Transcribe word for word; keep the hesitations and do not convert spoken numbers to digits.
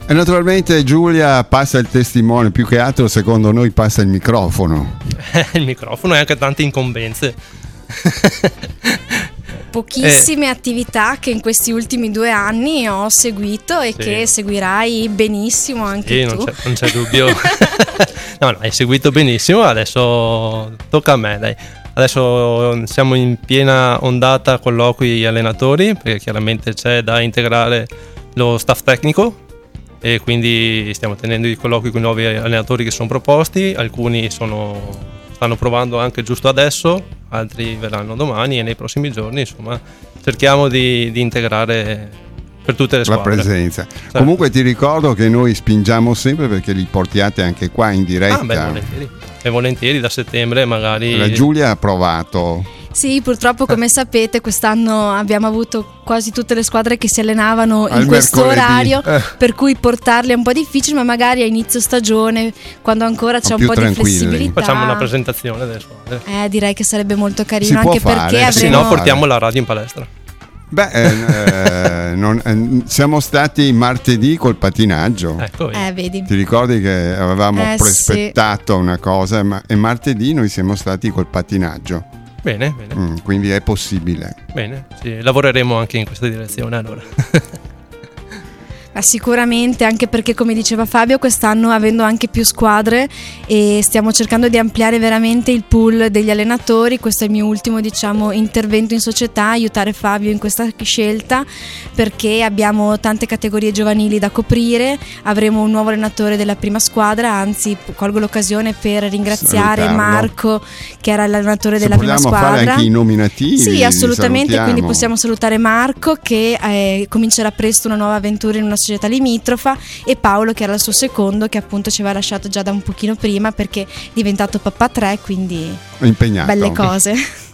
E naturalmente Giulia passa il testimone, più che altro secondo noi passa il microfono. Il microfono e anche tante incombenze. Pochissime eh. attività che in questi ultimi due anni ho seguito e sì. che seguirai benissimo anche sì, tu. Non c'è, non c'è dubbio. No, no, hai seguito benissimo, adesso tocca a me, dai. Adesso siamo in piena ondata colloqui allenatori, perché chiaramente c'è da integrare lo staff tecnico e quindi stiamo tenendo i colloqui con i nuovi allenatori che sono proposti, alcuni sono... stanno provando anche giusto adesso, altri verranno domani e nei prossimi giorni, insomma, cerchiamo di, di integrare per tutte le squadre. La presenza. Certo. Comunque ti ricordo che noi spingiamo sempre perché li portiate anche qua in diretta. Ah, beh, volentieri. E volentieri da settembre magari. La Giulia ha provato. Sì, purtroppo come sapete quest'anno abbiamo avuto quasi tutte le squadre che si allenavano Al in questo mercoledì. orario, eh. per cui portarli è un po' difficile, ma magari a inizio stagione, quando ancora c'è un po' tranquilli. di flessibilità. Facciamo una presentazione delle squadre. Eh, direi che sarebbe molto Si carino, può anche fare, perché sì, avremo... Se no portiamo la radio in palestra. Beh, eh, non, eh, siamo stati martedì col patinaggio. Ecco, Eh, vedi. Ti ricordi che avevamo Eh, prospettato sì. una cosa ma, e martedì noi siamo stati col patinaggio. Bene, bene. Mm, quindi è possibile. Bene, sì, lavoreremo anche in questa direzione allora. Ah, sicuramente, anche perché come diceva Fabio quest'anno avendo anche più squadre e stiamo cercando di ampliare veramente il pool degli allenatori. Questo è il mio ultimo diciamo intervento in società, aiutare Fabio in questa scelta, perché abbiamo tante categorie giovanili da coprire, avremo un nuovo allenatore della prima squadra, anzi colgo l'occasione per ringraziare Salutarlo. Marco che era l'allenatore Se della prima vogliamo squadra. fare anche i nominativi. Sì, assolutamente, salutiamo. quindi possiamo salutare Marco che eh, comincerà presto una nuova avventura in una società limitrofa, e Paolo che era il suo secondo, che appunto ci aveva lasciato già da un pochino prima perché è diventato papà tre, quindi Impegnato. belle cose.